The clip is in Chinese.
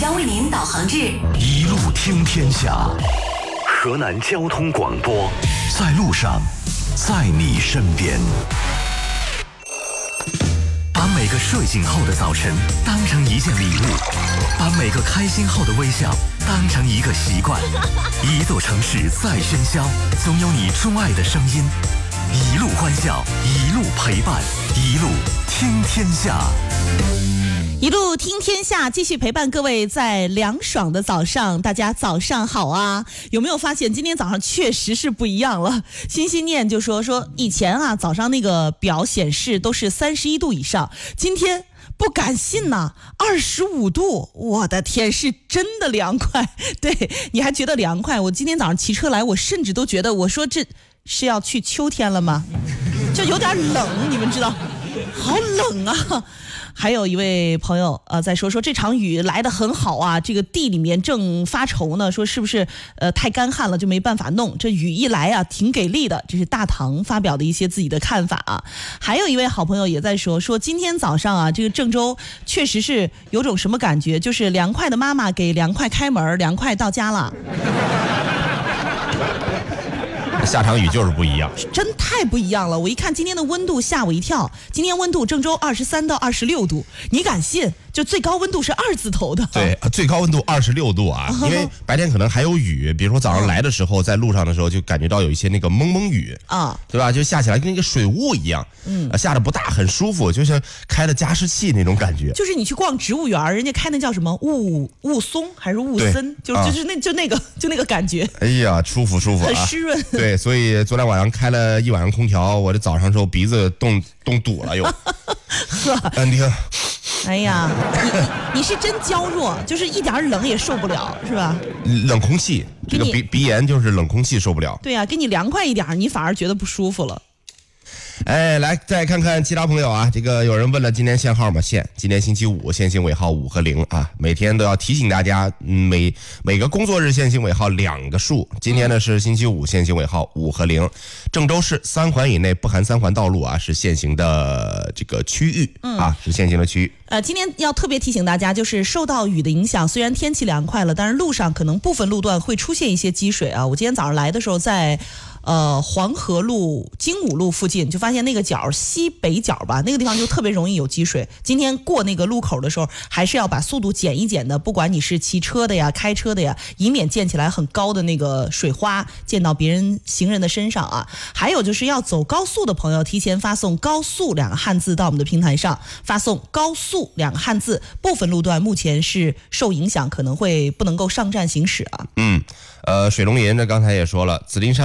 将为您导航至一路听天下，河南交通广播，在路上，在你身边。把每个睡醒后的早晨当成一件礼物，把每个开心后的微笑当成一个习惯。一座城市再喧嚣，总有你钟爱的声音。一路欢笑，一路陪伴，一路听天下。 一路听天下，继续陪伴各位在凉爽的早上，大家早上好啊！有没有发现今天早上确实是不一样了？心心念就说以前啊早上那个表显示都是31度以上，今天不敢信呐，25度，我的天，是真的凉快。对，你还觉得凉快？我今天早上骑车来，我甚至都觉得，我说这是要去秋天了吗？就有点冷，你们知道，好冷啊！还有一位朋友在说这场雨来得很好啊，这个地里面正发愁呢，说是不是太干旱了就没办法弄，这雨一来啊挺给力的。这是大唐发表的一些自己的看法啊。还有一位好朋友也在说今天早上啊这个郑州确实是有种什么感觉，就是凉快的妈妈给凉快开门，凉快到家了。 下场雨就是不一样， 真太不一样了。我一看今天的温度吓我一跳，今天温度郑州23到26度，你敢信？就最高温度是2字头的。 对，最高温度26度啊，因为白天可能还有雨，比如说早上来的时候，在路上的时候就感觉到有一些那个蒙蒙雨啊，对吧？就下起来跟那个水雾一样，下的不大，很舒服，就像开了加湿器那种感觉。 就是你去逛植物园，人家开那叫什么雾松还是雾森，就是那个感觉。哎呀，舒服啊， 很湿润。 对，所以昨天晚上开了一晚上空调，我这早上时候鼻子冻堵了又。你看。 哎呀，你是真娇弱，就是一点冷也受不了，是吧？ 冷空气，这个鼻炎就是冷空气受不了。 对啊，给你凉快一点，你反而觉得不舒服了。 哎，来再看看其他朋友啊，这个有人问了今天限号吗？限，今天星期五，限行尾号5和0啊，每天都要提醒大家，每个工作日限行尾号2个数。今天呢是星期五，限行尾号5和0。郑州市3环以内不含3环道路啊是限行的这个区域啊，是限行的区域。 今天要特别提醒大家，就是受到雨的影响，虽然天气凉快了，但是路上可能部分路段会出现一些积水啊。我今天早上来的时候在黄河路、精武路附近，就发现那个角西北角吧，那个地方就特别容易有积水。今天过那个路口的时候，还是要把速度减一减的，不管你是骑车的呀、开车的呀，以免溅起来很高的那个水花溅到别人行人的身上啊。还有就是要走高速的朋友，提前发送高速2个汉字到我们的平台上，发送高速2个汉字，部分路段目前是受影响，可能会不能够上站行驶啊。 水龙吟这刚才也说了，紫金山